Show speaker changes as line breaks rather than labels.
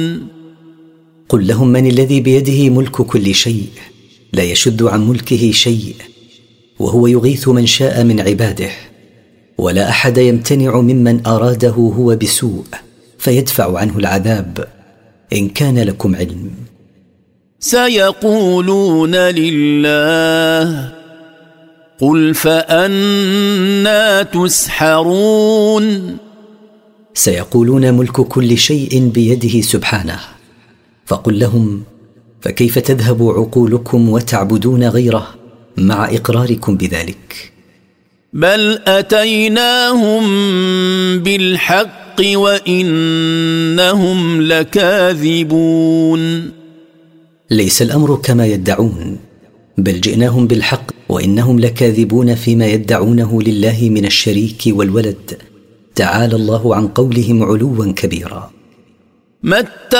قل لهم من الذي بيده ملك كل شيء لا يشد عن ملكه شيء، وهو يغيث من شاء من عباده، ولا أحد يمتنع ممن أراده هو بسوء فيدفع عنه العذاب، إن كان لكم علم.
سيقولون لله قل فأنى تسحرون.
سيقولون ملك كل شيء بيده سبحانه، فقل لهم فكيف تذهب عقولكم وتعبدون غيره مع إقراركم بذلك؟
بل أتيناهم بالحق وإنهم لكاذبون.
ليس الأمر كما يدعون، بل جئناهم بالحق وإنهم لكاذبون فيما يدعونه لله من الشريك والولد، تعالى الله عن قولهم علوا كبيرا.